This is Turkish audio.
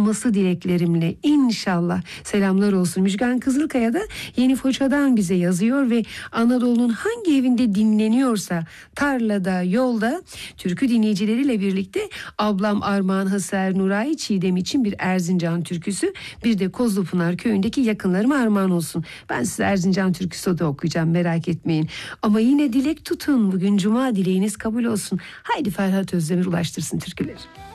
olması dileklerimle inşallah. Selamlar olsun. Müjgan Kızılkaya da Yeni Foça'dan bize yazıyor ve Anadolu'nun hangi evinde dinleniyorsa, tarlada, yolda, türkü dinleyicileriyle birlikte ablam Armağan Haser Nuray Çiğdem için bir Erzincan türküsü, bir de Kozlupınar köyündeki yakınlarıma armağan olsun. Ben size Erzincan türküsü de okuyacağım, merak etmeyin. Ama yine dilek tutun. Bugün cuma, dileğiniz kabul olsun. Haydi Ferhat Özdemir ulaştırsın türküleri.